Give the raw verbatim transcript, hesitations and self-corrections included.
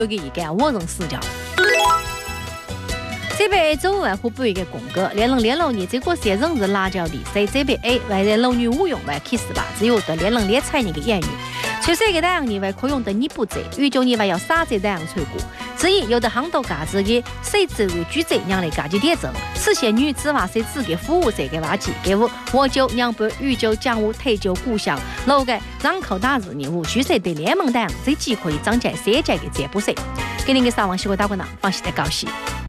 有个一个我人视角。这边 A 走完互补一个公告，连人连老你这个些人是辣椒的，所以这边 A 外在老女无用外 kiss 吧，只有的连人连菜你个言语。吹水给太阳你外可用的你不在，宇宙你外要撒在太阳吹过。至于有的杭州嘎子的谁至于举债让来嘎子点证，此些女子话谁自给服务这个垃圾，给我我就娘不宇宙将我退就故乡，老个让口打日你无需谁对联盟太阳这既可以涨价谁价给这不谁，给您个啥往西我打过呢，放心的高兴。